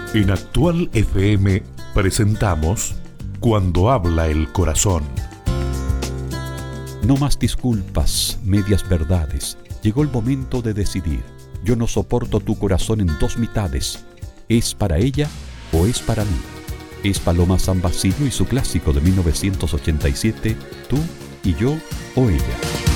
En Actual FM presentamos Cuando habla el corazón. No más disculpas, medias verdades. Llegó el momento de decidir. Yo no soporto tu corazón en dos mitades. ¿Es para ella o es para mí? Es Paloma San Basilio y su clásico de 1987, Tú y yo o ella.